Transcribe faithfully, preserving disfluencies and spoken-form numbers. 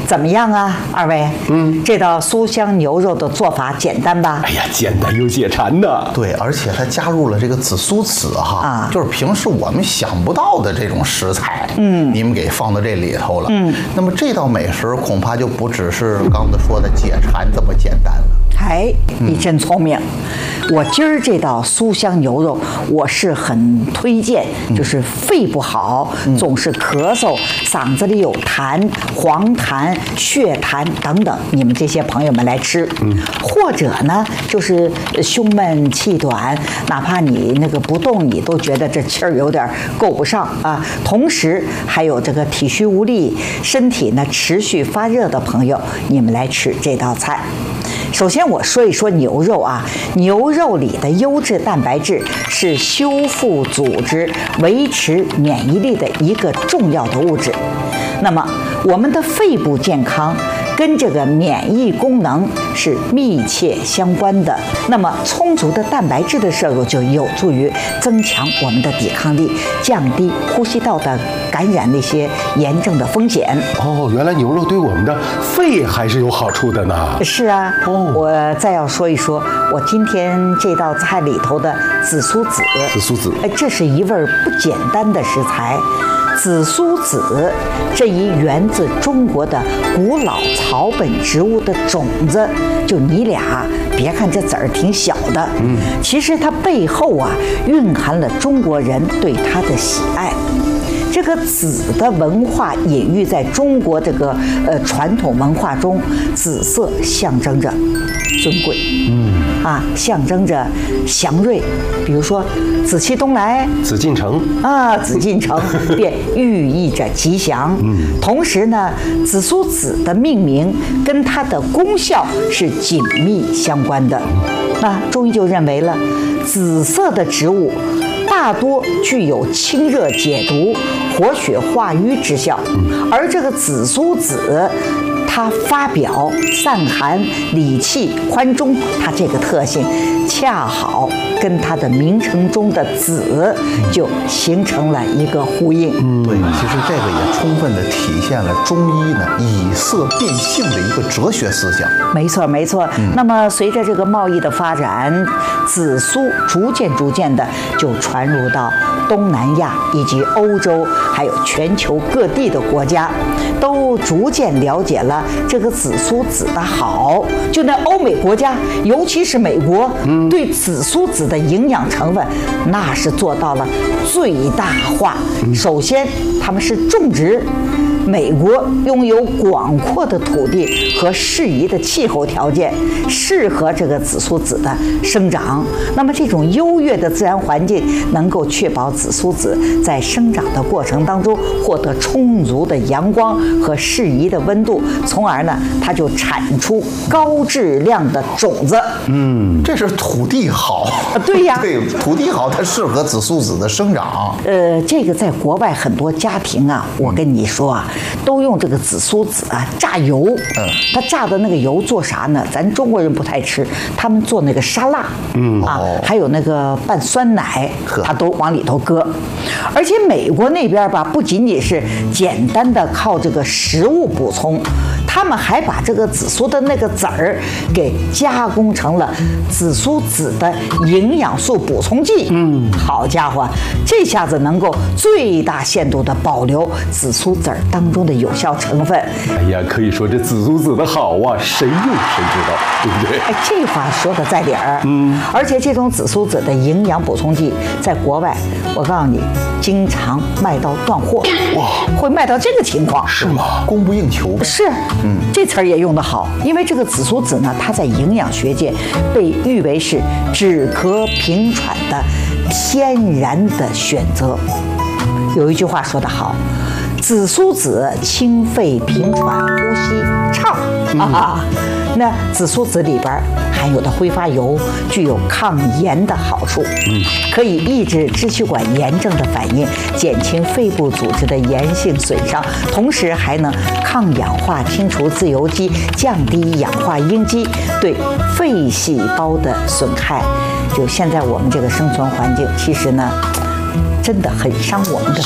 怎么样啊，二位？嗯，这道酥香牛肉的做法简单吧？ 哎呀，简单又解馋呐。 对，而且它加入了这个紫苏籽哈，啊，就是平时我们想不到的这种食材，嗯，你们给放到这里头了，嗯，那么这道美食恐怕就不只是刚才说的解馋这么简单了。 哎，你真聪明！我今儿这道酥香牛肉，我是很推荐，就是肺不好，总是咳嗽，嗓子里有痰、黄痰、血痰等等，你们这些朋友们来吃。或者呢，就是胸闷气短，哪怕你那个不动，你都觉得这气儿有点够不上啊。同时还有这个体虚无力、身体呢持续发热的朋友，你们来吃这道菜。首先我说一说牛肉啊，牛肉里的优质蛋白质是修复组织、维持免疫力的一个重要的物质。那么我们的肺部健康跟这个免疫功能是密切相关的。那么充足的蛋白质的摄入就有助于增强我们的抵抗力，降低呼吸道的感染那些炎症的风险。 哦，原来牛肉对我们的肺还是有好处的呢。 是啊，哦，我再要说一说我今天这道菜里头的紫苏籽。 紫苏籽， 哎，这是一味不简单的食材。紫苏籽这一源自中国的古老草本植物的种子，就你俩别看这籽儿挺小的，嗯，其实它背后啊蕴含了中国人对它的喜爱。这个紫的文化隐喻在中国这个呃传统文化中，紫色象征着尊贵，嗯啊，象征着祥瑞。比如说紫气东来， 紫禁城啊，紫禁城便寓意着吉祥。嗯，同时呢，紫苏籽的命名跟它的功效是紧密相关的。那中医就认为了，紫色的植物大多具有清热解毒、活血化瘀之效，而这个紫苏籽，它发表散寒、理气、宽中，它这个特性恰好跟它的名称中的紫就形成了一个呼应。 嗯，对，其实这个也充分的体现了中医呢以色变性的一个哲学思想。 没错，没错。嗯、那么随着这个贸易的发展，紫苏逐渐逐渐的就传入到东南亚以及欧洲，还有全球各地的国家，都逐渐了解了这个紫苏籽的好。就那欧美国家，尤其是美国，嗯、对紫苏籽的营养成分那是做到了最大化。嗯、首先，他们是种植。美国拥有广阔的土地和适宜的气候条件，适合这个紫苏籽的生长。那么这种优越的自然环境能够确保紫苏籽在生长的过程当中获得充足的阳光和适宜的温度，从而呢，它就产出高质量的种子。 嗯，这是土地好。 对呀， 对，土地好，它适合紫苏籽的生长。 呃，这个在国外很多家庭啊，我跟你说啊。都用这个紫苏籽啊榨油，嗯，它榨的那个油做啥呢？咱中国人不太吃，他们做那个沙拉，嗯啊，还有那个拌酸奶，它都往里头搁。而且美国那边吧，不仅仅是简单的靠这个食物补充，他们还把这个紫苏的那个籽儿给加工成了紫苏籽的营养素补充剂。嗯，好家伙，这下子能够最大限度的保留紫苏籽儿当中的有效成分。 哎呀，可以说这紫苏籽的好啊，谁用谁知道，对不对？ 哎，这话说的在理儿。嗯，而且这种紫苏籽的营养补充剂，在国外，我告诉你，经常卖到断货。哇，会卖到这个情况？ 是吗？供不应求。 是，嗯，这词儿也用得好，因为这个紫苏籽呢，它在营养学界被誉为是止咳平喘的天然的选择。有一句话说得好。紫苏籽清肺平喘，呼吸畅啊！那紫苏籽里边含有的挥发油具有抗炎的好处，嗯，可以抑制支气管炎症的反应，减轻肺部组织的炎性损伤，同时还能抗氧化，清除自由基，降低氧化应激对肺细胞的损害。就现在我们这个生存环境，其实呢，真的很伤我们的。